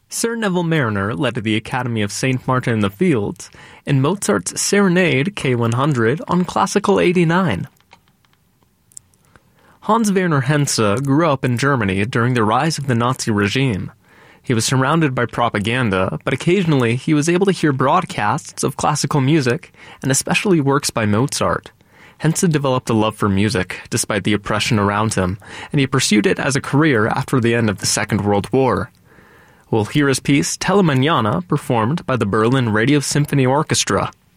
Sir Neville Marriner led the Academy of St. Martin in the Fields, and Mozart's Serenade K100 on Classical 89. Hans Werner Henze grew up in Germany during the rise of the Nazi regime. He was surrounded by propaganda, but occasionally he was able to hear broadcasts of classical music, and especially works by Mozart. Henze developed a love for music, despite the oppression around him, and he pursued it as a career after the end of the Second World War. We'll hear his piece Tele Mañana performed by the Berlin Radio Symphony Orchestra.